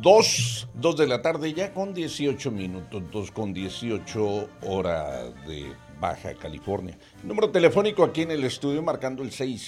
2 de la tarde ya con 18 minutos, 2:18 hora de Baja California. Número telefónico aquí en el estudio marcando el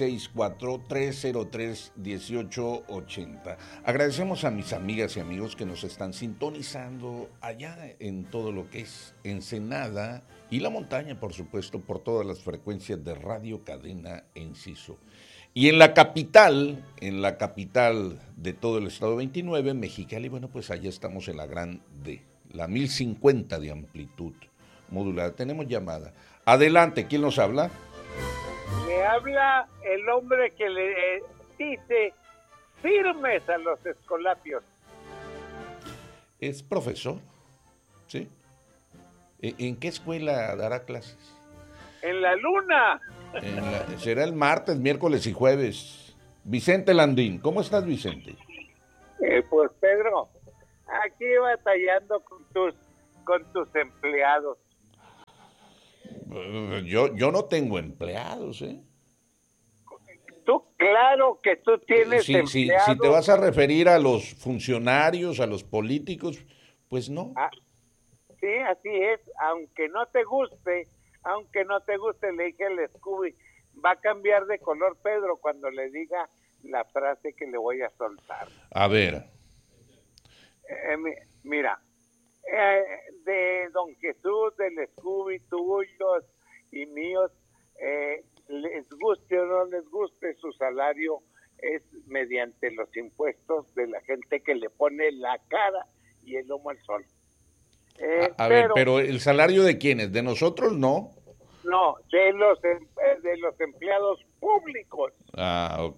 664-303-1880. Agradecemos a mis amigas y amigos que nos están sintonizando allá en todo lo que es Ensenada y la montaña, por supuesto, por todas las frecuencias de Radio Cadena Enciso. Y en la capital de todo el estado 29, Mexicali, bueno, pues allá estamos en la gran D, la 1050 de amplitud modulada. Tenemos llamada. Adelante, ¿quién nos habla? Le habla el hombre que le dice firmes a los escolapios. ¿Es profesor? ¿Sí? ¿En qué escuela dará clases? En la luna. Será el martes, miércoles y jueves. Vicente Landín, ¿cómo estás, Vicente? Pues Pedro, aquí batallando con tus empleados. Yo no tengo empleados, ¿eh? Tú, claro que tú tienes empleados. Si te vas a referir a los funcionarios, a los políticos, pues no. Sí, así es, aunque no te guste, le dije al Scooby, va a cambiar de color Pedro cuando le diga la frase que le voy a soltar. A ver. Mira, de don Jesús, del Scooby, tuyos y míos, les guste o no les guste, su salario es mediante los impuestos de la gente que le pone la cara y el lomo al sol. Pero ¿el salario de quiénes? ¿De nosotros no? No, de los empleados públicos. Ok.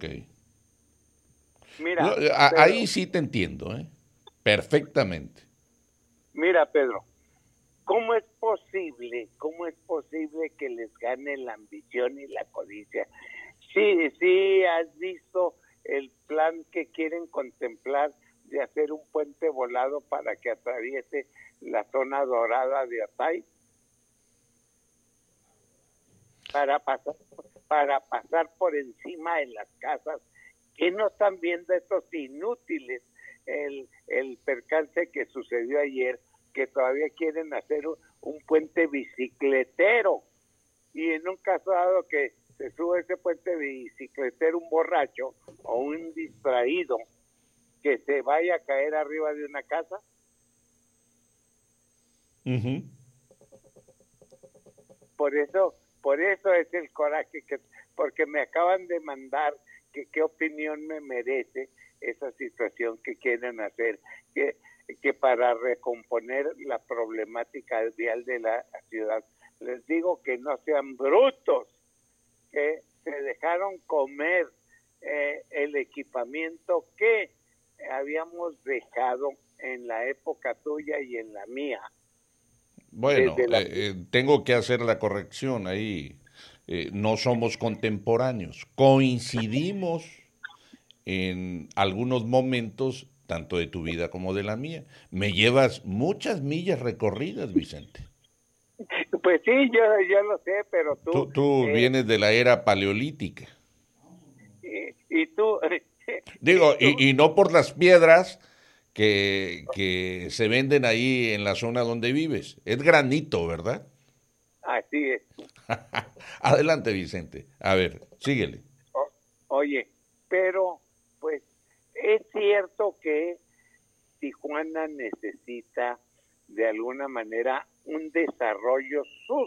Mira, ahí sí te entiendo, perfectamente. Mira, Pedro, ¿cómo es posible que les gane la ambición y la codicia? Sí, has visto el plan que quieren contemplar de hacer un puente volado para que atraviese la zona dorada de Otay, para pasar por encima de las casas. ¿Qué no están viendo estos inútiles? El percance que sucedió ayer, que todavía quieren hacer un puente bicicletero, y en un caso dado que se sube ese puente bicicletero un borracho o un distraído, que se vaya a caer arriba de una casa. Uh-huh. Por eso es el coraje, porque me acaban de mandar que qué opinión me merece esa situación que quieren hacer, que para recomponer la problemática vial de la ciudad. Les digo que no sean brutos, que se dejaron comer el equipamiento que habíamos dejado en la época tuya y en la mía. Bueno, tengo que hacer la corrección ahí. No somos contemporáneos. Coincidimos en algunos momentos, tanto de tu vida como de la mía. Me llevas muchas millas recorridas, Vicente. Pues sí, yo lo sé, pero tú vienes de la era paleolítica. Y tú... Digo, y no por las piedras que se venden ahí en la zona donde vives. Es granito, ¿verdad? Así es. Adelante, Vicente. A ver, síguele. Oye, pero pues es cierto que Tijuana necesita de alguna manera un desarrollo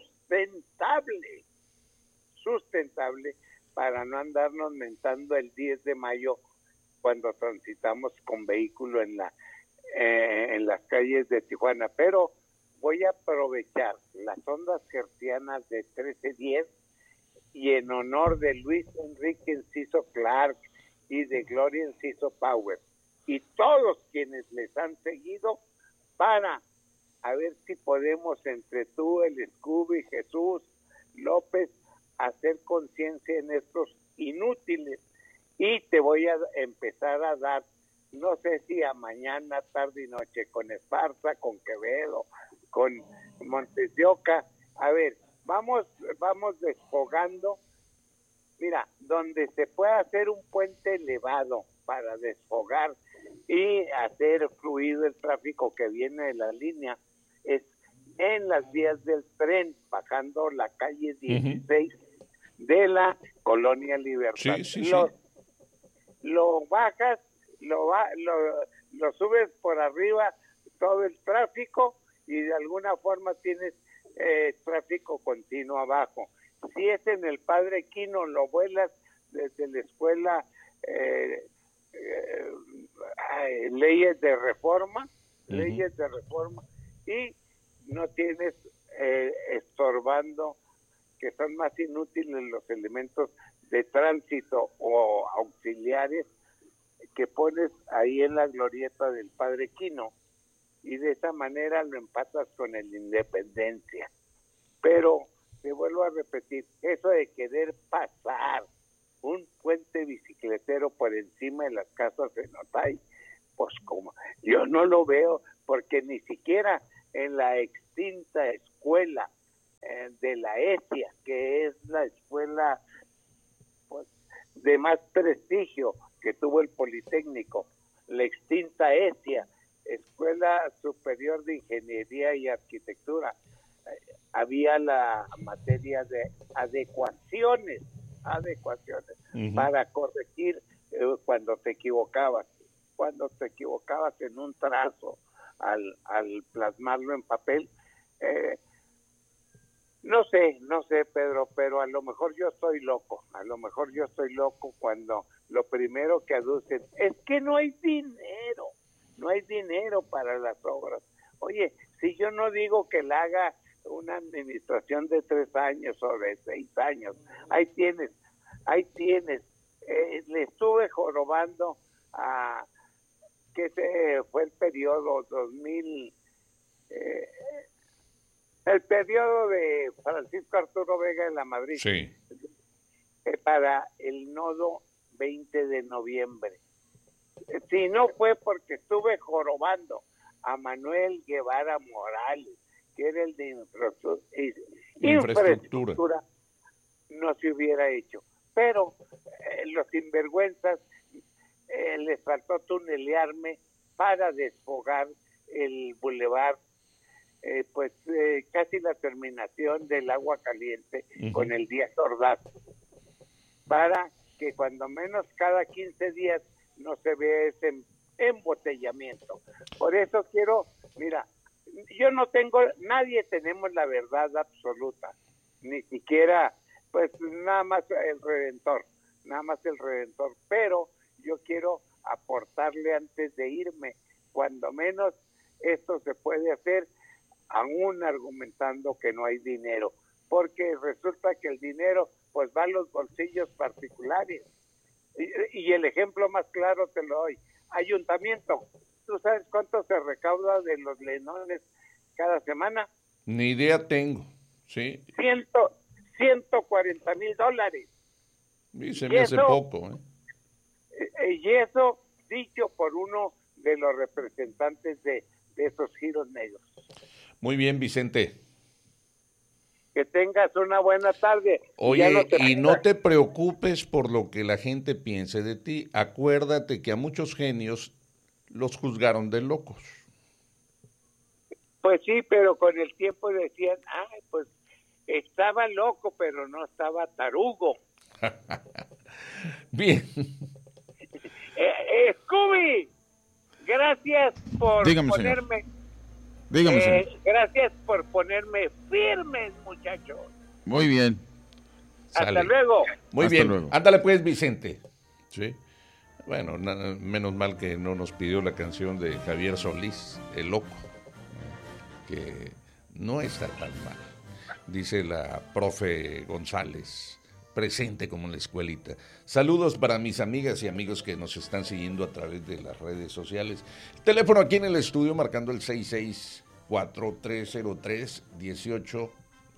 sustentable para no andarnos mentando el 10 de mayo cuando transitamos con vehículo en las calles de Tijuana. Pero voy a aprovechar las ondas hertzianas de 1310 y en honor de Luis Enrique Enciso Clark y de Gloria Enciso Power y todos quienes les han seguido, para a ver si podemos entre tú, el Scooby, Jesús, López, hacer conciencia en estos inútiles. Y te voy a empezar a dar, no sé si a mañana, tarde y noche, con Esparza, con Quevedo, con Montes de Oca. A ver, vamos despojando. Mira, donde se pueda hacer un puente elevado para desfogar y hacer fluido el tráfico que viene de la línea es en las vías del tren, bajando la calle 16 de la Colonia Libertad. Sí. Lo bajas, lo subes por arriba todo el tráfico y de alguna forma tienes tráfico continuo abajo. Si es en el Padre Quino, lo vuelas desde la escuela leyes de reforma y no tienes estorbando, que son más inútiles los elementos de tránsito o auxiliares que pones ahí en la glorieta del Padre Quino, y de esa manera lo empatas con el Independencia. Pero te vuelvo a repetir, eso de querer pasar un puente bicicletero por encima de las casas de Notay, pues como yo no lo veo, porque ni siquiera en la extinta escuela de la ESIA, que es la escuela pues de más prestigio que tuvo el Politécnico, la extinta ESIA, Escuela Superior de Ingeniería y Arquitectura, había la materia de adecuaciones para corregir cuando te equivocabas en un trazo al plasmarlo en papel. No sé, Pedro, pero a lo mejor yo estoy loco cuando lo primero que aducen es que no hay dinero para las obras. Oye, si yo no digo que la haga una administración de 3 años o de 6 años, ahí tienes. Le estuve jorobando a que fue el periodo 2000, el periodo de Francisco Arturo Vega en la Madrid, sí, para el nodo 20 de noviembre. Si no fue porque estuve jorobando a Manuel Guevara Morales, que era el de infraestructura, no se hubiera hecho. Pero los sinvergüenzas les faltó tunelearme para desfogar el bulevar, casi la terminación del Agua Caliente con el Díaz Ordaz, para que cuando menos cada 15 días no se vea ese embotellamiento. Por eso nadie tenemos la verdad absoluta, ni siquiera, pues nada más el Redentor, pero yo quiero aportarle antes de irme, cuando menos esto se puede hacer, aún argumentando que no hay dinero, porque resulta que el dinero pues va a los bolsillos particulares, y el ejemplo más claro te lo doy. Ayuntamiento, ¿tú sabes cuánto se recauda de los lenones cada semana? Ni idea tengo, sí. $140,000. Y se me hace poco, Y eso dicho por uno de los representantes de esos giros negros. Muy bien, Vicente. Que tengas una buena tarde. Oye, no te preocupes por lo que la gente piense de ti. Acuérdate que a muchos genios los juzgaron de locos. Pues sí, pero con el tiempo decían, pues estaba loco, pero no estaba tarugo. Bien. Scooby, gracias por ponerme... Dígame, señor. Gracias por ponerme firmes, muchachos. Muy bien. Hasta luego. Muy bien. Luego. Ándale pues, Vicente. Sí. Bueno, menos mal que no nos pidió la canción de Javier Solís, El Loco, que no está tan mal. Dice la profe González, presente como en la escuelita. Saludos para mis amigas y amigos que nos están siguiendo a través de las redes sociales. Teléfono aquí en el estudio marcando el 6643031880.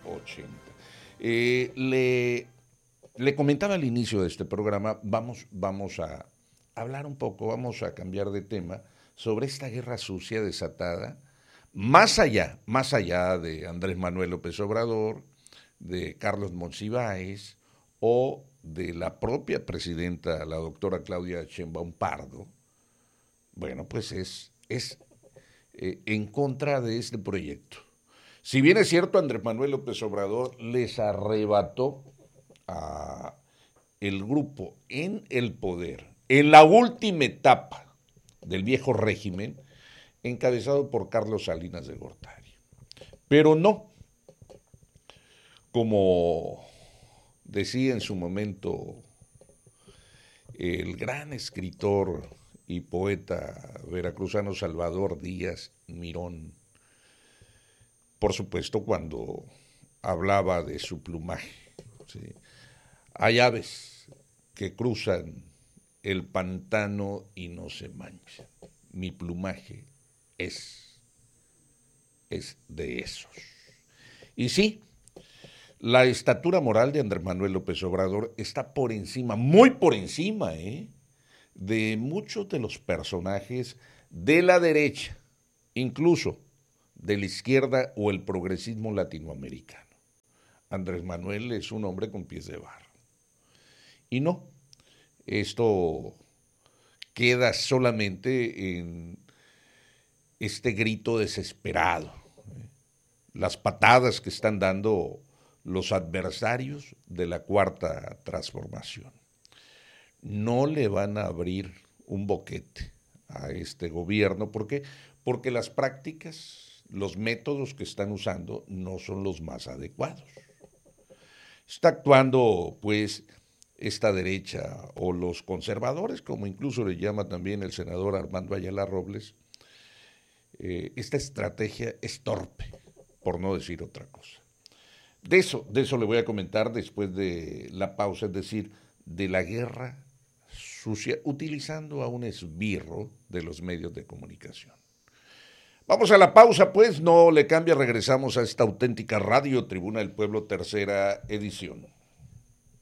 Le comentaba al inicio de este programa, vamos a hablar un poco, vamos a cambiar de tema sobre esta guerra sucia desatada, más allá de Andrés Manuel López Obrador, de Carlos Monsiváis o de la propia presidenta, la doctora Claudia Sheinbaum Pardo, bueno, pues es en contra de este proyecto. Si bien es cierto, Andrés Manuel López Obrador les arrebató a el grupo en el poder, en la última etapa del viejo régimen, encabezado por Carlos Salinas de Gortari. Pero no, como decía en su momento el gran escritor y poeta veracruzano Salvador Díaz Mirón, por supuesto cuando hablaba de su plumaje. ¿Sí? Hay aves que cruzan el pantano y no se manchan. Mi plumaje es de esos. Y sí, la estatura moral de Andrés Manuel López Obrador está por encima, muy por encima, de muchos de los personajes de la derecha, incluso de la izquierda o el progresismo latinoamericano. Andrés Manuel es un hombre con pies de barro. Y no, esto queda solamente en este grito desesperado, las patadas que están dando los adversarios de la Cuarta Transformación. No le van a abrir un boquete a este gobierno. ¿Por qué? Porque las prácticas, los métodos que están usando no son los más adecuados. Está actuando, pues, esta derecha o los conservadores, como incluso le llama también el senador Armando Ayala Robles. Esta estrategia es torpe, por no decir otra cosa. De eso le voy a comentar después de la pausa, es decir, de la guerra sucia, utilizando a un esbirro de los medios de comunicación. Vamos a la pausa, pues, no le cambia, regresamos a esta auténtica radio, Tribuna del Pueblo, tercera edición.